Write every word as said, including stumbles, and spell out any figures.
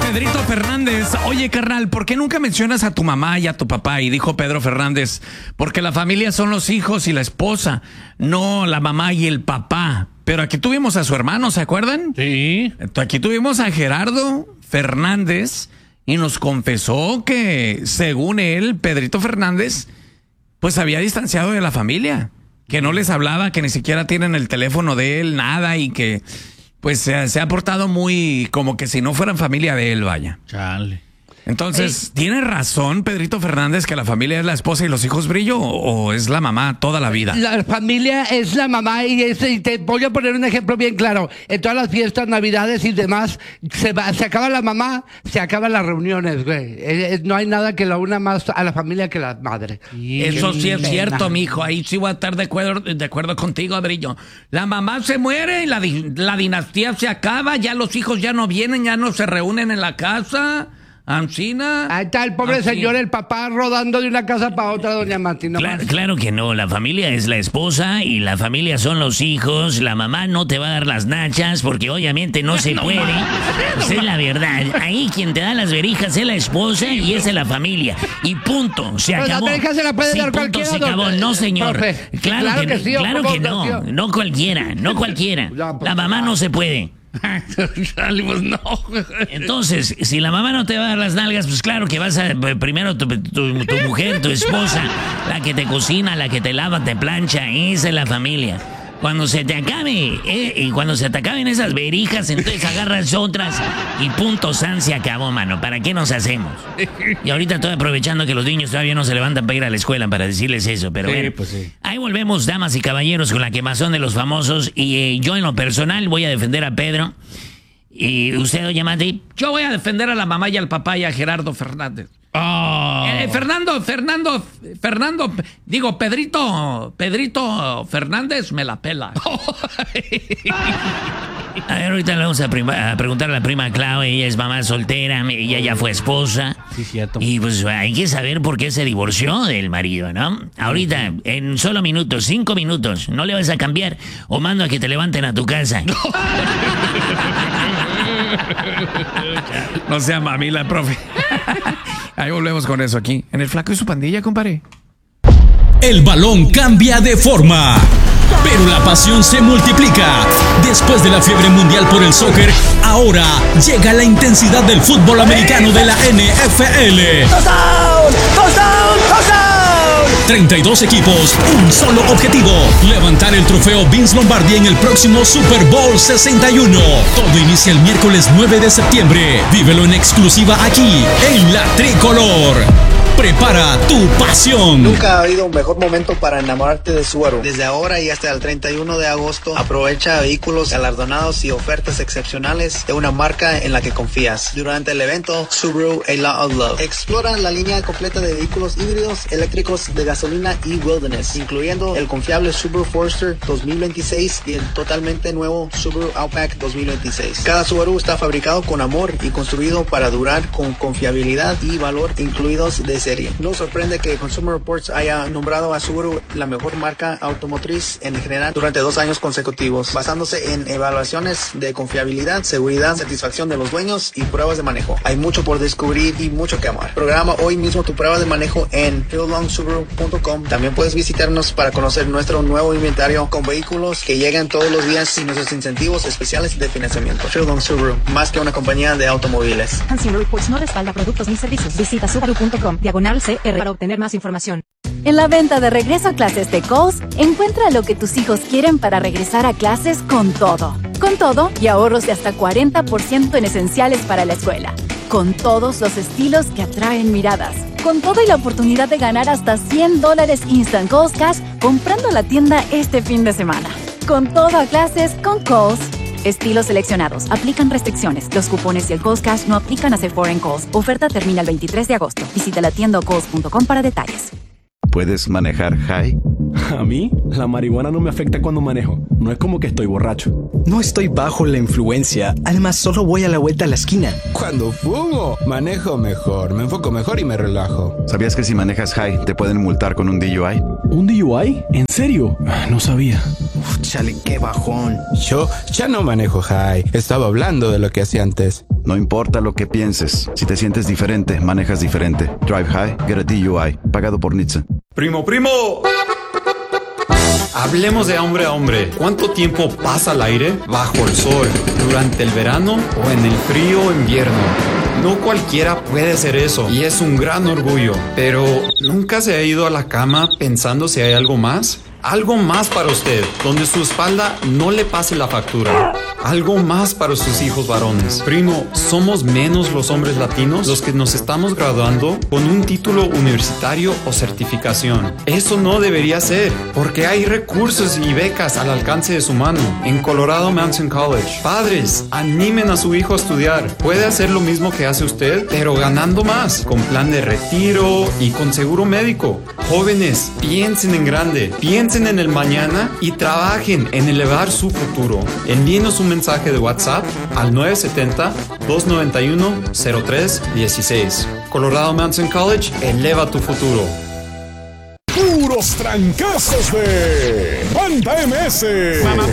Pedrito Fernández. Oye, carnal, ¿por qué nunca mencionas a tu mamá y a tu papá? Y dijo Pedro Fernández, porque la familia son los hijos y la esposa, no la mamá y el papá. Pero aquí tuvimos a su hermano, ¿se acuerdan? Sí. Aquí tuvimos a Gerardo Fernández y nos confesó que, según él, Pedrito Fernández, pues había distanciado de la familia, que no les hablaba, que ni siquiera tienen el teléfono de él, nada, y que pues se, se ha portado muy como que si no fueran familia de él, vaya. Chale. Entonces, eh, ¿tiene razón Pedrito Fernández que la familia es la esposa y los hijos brillo o, o es la mamá toda la vida? La familia es la mamá y, es, y te voy a poner un ejemplo bien claro. En todas las fiestas, navidades y demás, se, va, se acaba la mamá, se acaban las reuniones, güey. Eh, eh, no hay nada que la una más a la familia que la madre. Y eso sí es cierto, mijo. Ahí sí voy a estar de acuerdo, de acuerdo contigo, Brillo. La mamá se muere, la, la dinastía se acaba, ya los hijos ya no vienen, ya no se reúnen en la casa. Ancina. Ahí está el pobre Ancina. Señor, el papá rodando de una casa para otra, doña Martina. Claro, claro que no, la familia es la esposa y la familia son los hijos. La mamá no te va a dar las nachas porque obviamente no se no, puede. Esa es la verdad. Ahí quien te da las verijas es la esposa y esa es la familia. Y punto, se Pero acabó. La verija se la puede sí, dar punto, cualquiera. se acabó. No, señor. Profe, claro, claro que, que, sí, claro que no. No cualquiera, no cualquiera. La mamá no se puede. Entonces, si la mamá no te va a dar las nalgas, pues claro que vas a primero tu, tu, tu mujer, tu esposa, la que te cocina, la que te lava, te plancha, esa es la familia. Cuando se te acabe, eh, y cuando se te acaben esas verijas, entonces agarras otras y punto, san, se acabó, mano. ¿Para qué nos hacemos? Y ahorita estoy aprovechando que los niños todavía no se levantan para ir a la escuela para decirles eso, pero sí, bueno, pues sí. Ahí volvemos, damas y caballeros, con la quemazón de los famosos. Y eh, yo en lo personal voy a defender a Pedro. Y usted, doña Mati. Yo voy a defender a la mamá y al papá y a Gerardo Fernández. Oh. Eh, Fernando, Fernando, Fernando, digo, Pedrito, Pedrito Fernández me la pela. A ver, ahorita le vamos a, prima, a preguntar a la prima Clau, ella es mamá soltera, ella ya fue esposa. Sí, cierto. Y pues hay que saber por qué se divorció del marido, ¿no? Ahorita, en solo minutos, cinco minutos, no le vas a cambiar o mando a que te levanten a tu casa. No sea mamila, profe. Ahí volvemos con eso aquí, en el Flaco y su pandilla, compadre. El balón cambia de forma, pero la pasión se multiplica. Después de la fiebre mundial por el soccer, ahora llega la intensidad del fútbol americano de la N F L. ¡Touchdown! ¡Touchdown! ¡Touchdown! treinta y dos equipos, un solo objetivo: levantar el trofeo Vince Lombardi en el próximo Super Bowl sesenta y uno. Todo inicia el miércoles nueve de septiembre. Vívelo en exclusiva aquí, en La Tricolor. Prepara tu pasión. Nunca ha habido un mejor momento para enamorarte de Subaru. Desde ahora y hasta el treinta y uno de agosto, aprovecha vehículos galardonados y ofertas excepcionales de una marca en la que confías. Durante el evento Subaru A Lot of Love, explora la línea completa de vehículos híbridos, eléctricos, de gasolina y wilderness, incluyendo el confiable Subaru Forester dos mil veintiséis y el totalmente nuevo Subaru Outback dos mil veintiséis. Cada Subaru está fabricado con amor y construido para durar con confiabilidad y valor incluidos de serie. No sorprende que Consumer Reports haya nombrado a Subaru la mejor marca automotriz en general durante dos años consecutivos, basándose en evaluaciones de confiabilidad, seguridad, satisfacción de los dueños y pruebas de manejo. Hay mucho por descubrir y mucho que amar. Programa hoy mismo tu prueba de manejo en fieldlong subaru punto com. También puedes visitarnos para conocer nuestro nuevo inventario con vehículos que llegan todos los días y nuestros incentivos especiales de financiamiento. Fieldlong Subaru, más que una compañía de automóviles. Consumer Reports no respalda productos ni servicios. Visita subaru punto com diagonal C R para obtener más información. En la venta de regreso a clases de Kohl's, encuentra lo que tus hijos quieren para regresar a clases con todo. Con todo y ahorros de hasta cuarenta por ciento en esenciales para la escuela. Con todos los estilos que atraen miradas. Con todo y la oportunidad de ganar hasta cien dólares Instant Kohl's Cash comprando la tienda este fin de semana. Con todo a clases con Kohl's. Estilos seleccionados. Aplican restricciones. Los cupones y el Kohl's Cash no aplican a Sephora en Kohl's. Oferta termina el veintitrés de agosto. Visita la tienda o kohls punto com para detalles. ¿Puedes manejar high? A mí, la marihuana no me afecta cuando manejo. No es como que estoy borracho. No estoy bajo la influencia. Además, solo voy a la vuelta a la esquina. Cuando fumo, manejo mejor, me enfoco mejor y me relajo. ¿Sabías que si manejas high te pueden multar con un D U I? ¿Un D U I? ¿En serio? No sabía. Uf, chale, qué bajón. Yo ya no manejo high. Estaba hablando de lo que hacía antes. No importa lo que pienses, si te sientes diferente, manejas diferente. Drive High, get a D U I. Pagado por N H T S A. Primo, primo. Hablemos de hombre a hombre. ¿Cuánto tiempo pasa al aire bajo el sol? ¿Durante el verano o en el frío invierno? No cualquiera puede hacer eso y es un gran orgullo. Pero ¿nunca se ha ido a la cama pensando si hay algo más? Algo más para usted, donde su espalda no le pase la factura. Algo más para sus hijos varones. Primo, somos menos los hombres latinos los que nos estamos graduando con un título universitario o certificación. Eso no debería ser, porque hay recursos y becas al alcance de su mano en Colorado Mountain College. Padres, animen a su hijo a estudiar. Puede hacer lo mismo que hace usted, pero ganando más, con plan de retiro y con seguro médico. Jóvenes, piensen en grande, piensen en el mañana y trabajen en elevar su futuro. Envíenos un mensaje de WhatsApp al nueve siete cero, dos nueve uno, cero tres uno seis. Colorado Mountain College, eleva tu futuro. Puros trancazos de Banda M S.